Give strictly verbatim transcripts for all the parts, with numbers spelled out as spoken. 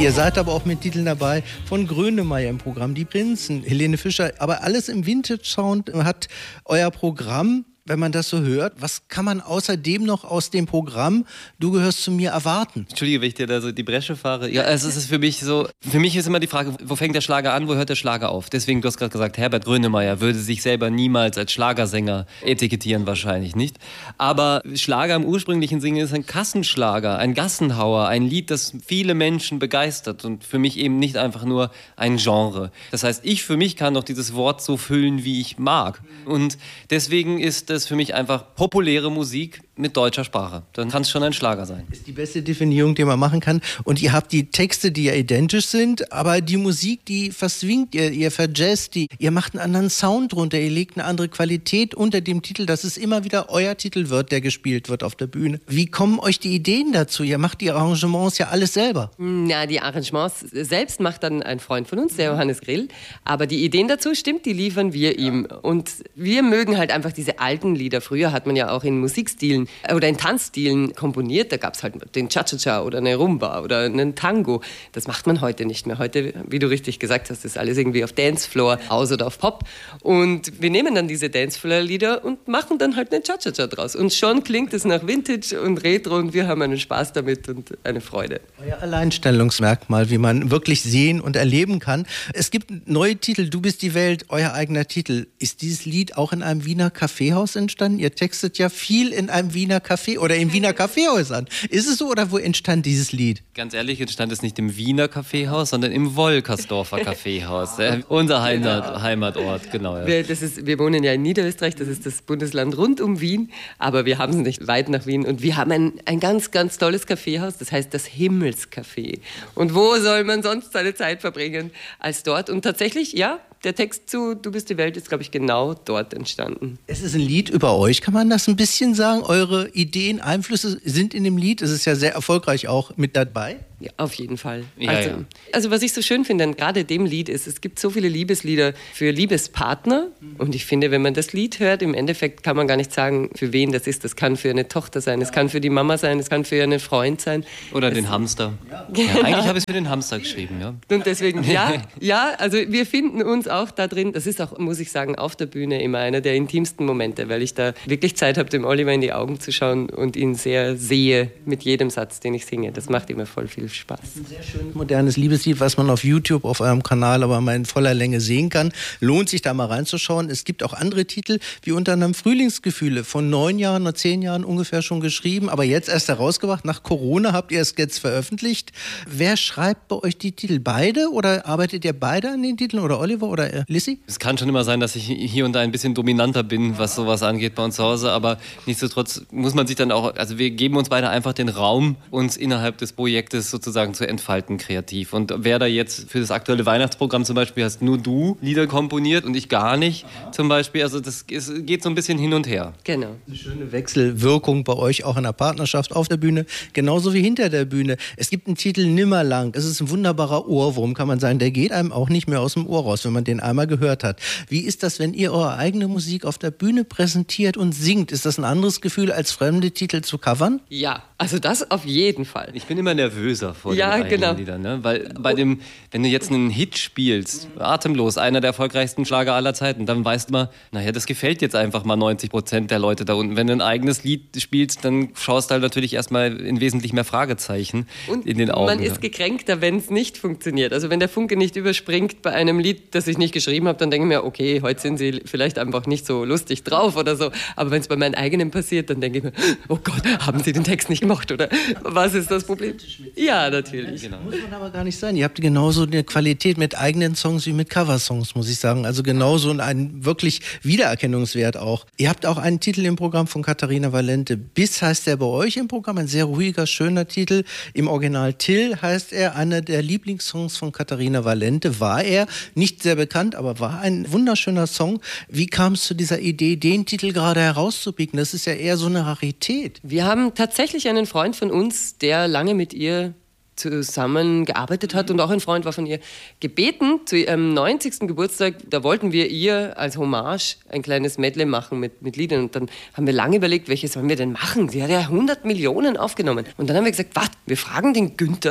Ihr seid aber auch mit Titeln dabei von Grönemeyer im Programm, Die Prinzen, Helene Fischer, aber alles im Vintage-Sound hat euer Programm. Wenn man das so hört, was kann man außerdem noch aus dem Programm Du gehörst zu mir erwarten? Entschuldige, wenn ich dir da so die Bresche fahre. Ja, also es ist für mich so, für mich ist immer die Frage, wo fängt der Schlager an, wo hört der Schlager auf? Deswegen, du hast gerade gesagt, Herbert Grönemeyer würde sich selber niemals als Schlagersänger etikettieren, wahrscheinlich nicht. Aber Schlager im ursprünglichen Sinne ist ein Kassenschlager, ein Gassenhauer, ein Lied, das viele Menschen begeistert und für mich eben nicht einfach nur ein Genre. Das heißt, ich für mich kann doch dieses Wort so füllen, wie ich mag. Und deswegen ist das für mich einfach populäre Musik mit deutscher Sprache. Dann kann es schon ein Schlager sein. Ist die beste Definierung, die man machen kann. Und ihr habt die Texte, die ja identisch sind, aber die Musik, die verswingt ihr, ihr verjazzt die. Ihr macht einen anderen Sound drunter, ihr legt eine andere Qualität unter dem Titel, dass es immer wieder euer Titel wird, der gespielt wird auf der Bühne. Wie kommen euch die Ideen dazu? Ihr macht die Arrangements ja alles selber. Ja, die Arrangements selbst macht dann ein Freund von uns, der Johannes Grill. Aber die Ideen dazu, stimmt, die liefern wir ihm. Und wir mögen halt einfach diese alten Lieder. Früher hat man ja auch in Musikstilen oder in Tanzstilen komponiert. Da gab es halt den Cha-Cha-Cha oder eine Rumba oder einen Tango. Das macht man heute nicht mehr. Heute, wie du richtig gesagt hast, ist alles irgendwie auf Dancefloor aus oder auf Pop. Und wir nehmen dann diese Dancefloor-Lieder und machen dann halt einen Cha-Cha-Cha draus. Und schon klingt es nach Vintage und Retro und wir haben einen Spaß damit und eine Freude. Euer Alleinstellungsmerkmal, wie man wirklich sehen und erleben kann. Es gibt neue Titel, Du bist die Welt, euer eigener Titel. Ist dieses Lied auch in einem Wiener Kaffeehaus entstanden? Ihr textet ja viel in einem Wiener Café oder in Wiener Kaffeehäusern. Ist es so oder wo entstand dieses Lied? Ganz ehrlich, entstand es nicht im Wiener Kaffeehaus, sondern im Wolkersdorfer Kaffeehaus. äh, unser Heimat, Heimatort, genau. Ja. Wir, das ist, wir wohnen ja in Niederösterreich, das ist das Bundesland rund um Wien, aber wir haben es nicht weit nach Wien. Und wir haben ein, ein ganz, ganz tolles Kaffeehaus, das heißt das Himmelscafé. Und wo soll man sonst seine Zeit verbringen als dort? Und tatsächlich, ja, der Text zu Du bist die Welt ist, glaube ich, genau dort entstanden. Es ist ein Lied über euch, kann man das ein bisschen sagen? Eure Ideen, Einflüsse sind in dem Lied. Es ist ja sehr erfolgreich auch mit dabei. Ja, auf jeden Fall. Ja, also, ja. also was ich so schön finde an gerade dem Lied ist, es gibt so viele Liebeslieder für Liebespartner und ich finde, wenn man das Lied hört, im Endeffekt kann man gar nicht sagen, für wen das ist. Das kann für eine Tochter sein, es kann für die Mama sein, es kann für einen Freund sein. Oder es, den Hamster. Ja. Genau. Ja, eigentlich habe ich es für den Hamster geschrieben. Ja. Und deswegen, ja, ja, also wir finden uns auch da drin, das ist auch, muss ich sagen, auf der Bühne immer einer der intimsten Momente, weil ich da wirklich Zeit habe, dem Oliver in die Augen zu schauen und ihn sehr sehe mit jedem Satz, den ich singe. Das macht immer voll viel Spaß. Ein sehr schönes, modernes Liebeslied, was man auf YouTube, auf eurem Kanal aber mal in voller Länge sehen kann. Lohnt sich da mal reinzuschauen. Es gibt auch andere Titel, wie unter anderem Frühlingsgefühle, von neun Jahren oder zehn Jahren ungefähr schon geschrieben, aber jetzt erst herausgebracht. Nach Corona habt ihr es jetzt veröffentlicht. Wer schreibt bei euch die Titel? Beide oder arbeitet ihr beide an den Titeln oder Oliver oder äh, Lissy? Es kann schon immer sein, dass ich hier und da ein bisschen dominanter bin, was sowas angeht bei uns zu Hause, aber nichtsdestotrotz muss man sich dann auch, also wir geben uns beide einfach den Raum, uns innerhalb des Projektes sozusagen zu entfalten kreativ. Und wer da jetzt für das aktuelle Weihnachtsprogramm zum Beispiel hast nur du Lieder komponiert und ich gar nicht zum Beispiel, also das ist, geht so ein bisschen hin und her. Genau. Eine schöne Wechselwirkung bei euch auch in der Partnerschaft auf der Bühne, genauso wie hinter der Bühne. Es gibt einen Titel Nimmerlang, es ist ein wunderbarer Ohrwurm, kann man sagen, der geht einem auch nicht mehr aus dem Ohr raus, wenn man den einmal gehört hat. Wie ist das, wenn ihr eure eigene Musik auf der Bühne präsentiert und singt? Ist das ein anderes Gefühl, als fremde Titel zu covern? Ja, also das auf jeden Fall. Ich bin immer nervöser vor ja, den eigenen genau. Liedern, ne? Weil bei dem, wenn du jetzt einen Hit spielst, Atemlos, einer der erfolgreichsten Schlager aller Zeiten, dann weißt du mal, naja, das gefällt jetzt einfach mal neunzig Prozent der Leute da unten. Wenn du ein eigenes Lied spielst, dann schaust du halt natürlich erstmal in wesentlich mehr Fragezeichen und in den Augen. Man ist gekränkter, wenn es nicht funktioniert. Also wenn der Funke nicht überspringt bei einem Lied, das ich nicht geschrieben habe, dann denke ich mir, okay, heute sind sie vielleicht einfach nicht so lustig drauf oder so. Aber wenn es bei meinem eigenen passiert, dann denke ich mir, oh Gott, haben sie den Text nicht gemacht oder was ist das Problem? Ja, natürlich. Genau. Muss man aber gar nicht sein. Ihr habt genauso eine Qualität mit eigenen Songs wie mit Coversongs, muss ich sagen. Also genauso einen wirklich Wiedererkennungswert auch. Ihr habt auch einen Titel im Programm von Katharina Valente. Biss heißt er bei euch im Programm, ein sehr ruhiger, schöner Titel. Im Original Till heißt er, einer der Lieblingssongs von Katharina Valente war er. Nicht sehr bekannt, aber war ein wunderschöner Song. Wie kam es zu dieser Idee, den Titel gerade herauszupicken? Das ist ja eher so eine Rarität. Wir haben tatsächlich einen Freund von uns, der lange mit ihr zusammengearbeitet hat und auch ein Freund war von ihr, gebeten zu ihrem neunzigsten Geburtstag, da wollten wir ihr als Hommage ein kleines Medley machen mit, mit Liedern und dann haben wir lange überlegt, welches sollen wir denn machen? Sie hat ja hundert Millionen aufgenommen und dann haben wir gesagt, was, wir fragen den Günther,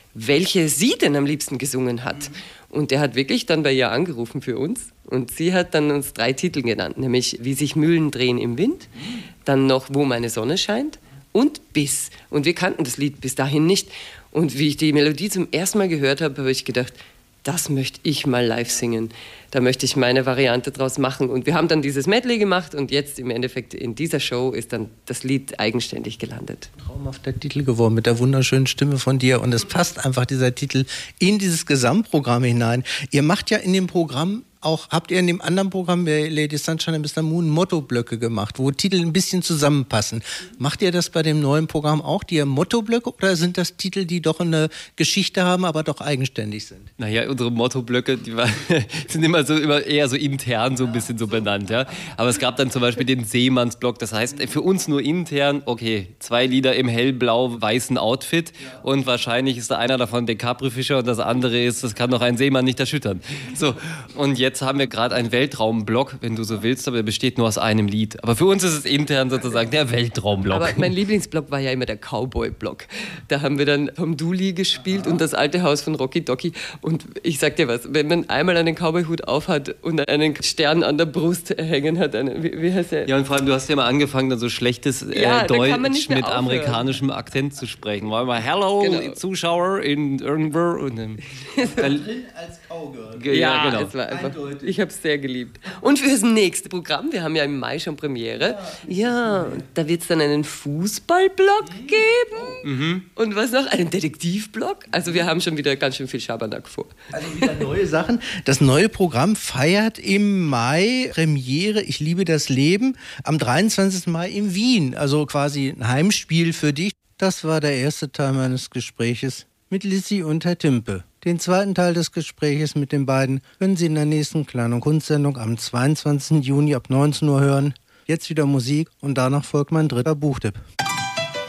welche sie denn am liebsten gesungen hat. Und der hat wirklich dann bei ihr angerufen für uns. Und sie hat dann uns drei Titel genannt, nämlich Wie sich Mühlen drehen im Wind, dann noch Wo meine Sonne scheint und Bis. Und wir kannten das Lied bis dahin nicht. Und wie ich die Melodie zum ersten Mal gehört habe, habe ich gedacht, das möchte ich mal live singen. Da möchte ich meine Variante draus machen. Und wir haben dann dieses Medley gemacht und jetzt im Endeffekt in dieser Show ist dann das Lied eigenständig gelandet. Traumhafter Titel geworden mit der wunderschönen Stimme von dir und es passt einfach dieser Titel in dieses Gesamtprogramm hinein. Ihr macht ja in dem Programm auch, habt ihr in dem anderen Programm bei Lady Sunshine and Mister Moon Mottoblöcke gemacht, wo Titel ein bisschen zusammenpassen. Macht ihr das bei dem neuen Programm auch, die Mottoblöcke, oder sind das Titel, die doch eine Geschichte haben, aber doch eigenständig sind? Naja, unsere Mottoblöcke, die war, sind immer so immer eher so intern so ein bisschen so benannt, ja. Aber es gab dann zum Beispiel den Seemannsblock, das heißt für uns nur intern, okay, zwei Lieder im hellblau-weißen Outfit und wahrscheinlich ist da einer davon der Capri-Fischer und das andere ist, das kann doch ein Seemann nicht erschüttern. So, und jetzt Jetzt haben wir gerade einen Weltraumblock, wenn du so willst, aber der besteht nur aus einem Lied. Aber für uns ist es intern sozusagen der Weltraumblock. Aber mein Lieblingsblock war ja immer der Cowboy-Block. Da haben wir dann Tom Dooley gespielt und das alte Haus von Rocky Docky. Und ich sag dir was, wenn man einmal einen Cowboy-Hut aufhat und einen Stern an der Brust hängen hat, einen, wie, wie heißt der? Ja, und vor allem, du hast ja mal angefangen, dann so schlechtes äh, ja, Deutsch aufhören. mit amerikanischem Akzent zu sprechen. War mal Hello, genau. Zuschauer in irgendwo. Und, ähm, drin als Cowgirl. Ja, ja, genau. Es war einfach, ich habe es sehr geliebt. Und für das nächste Programm, wir haben ja im Mai schon Premiere, ja, da wird es dann einen Fußballblock geben. Mhm. Und was noch? Einen Detektivblock. Also wir haben schon wieder ganz schön viel Schabernack vor. Also wieder neue Sachen. Das neue Programm feiert im Mai Premiere Ich liebe das Leben am dreiundzwanzigsten Mai in Wien. Also quasi ein Heimspiel für dich. Das war der erste Teil meines Gespräches mit Lizzie und Herr Timpe. Den zweiten Teil des Gespräches mit den beiden können Sie in der nächsten Klein- und Kunstsendung am zweiundzwanzigsten Juni ab neunzehn Uhr hören. Jetzt wieder Musik und danach folgt mein dritter Buchtipp.